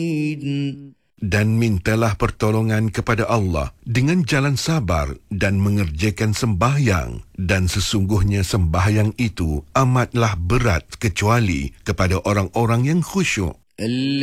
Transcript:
Dan mintalah pertolongan kepada Allah dengan jalan sabar dan mengerjakan sembahyang, dan sesungguhnya sembahyang itu amatlah berat kecuali kepada orang-orang yang khusyuk.